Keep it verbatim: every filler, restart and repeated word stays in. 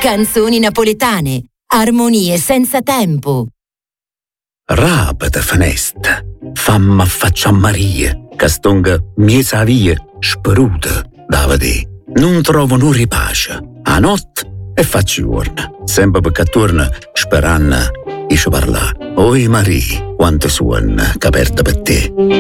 Canzoni napoletane, armonie senza tempo. Rapida fenesta, famma affaccia a Maria, che stonga miesa via, speruta, Davide. Non trovo non ripace, a notte e faccio giorno, sempre perché torna sperando di parla. Oi Maria, quanto suona che aperta per te.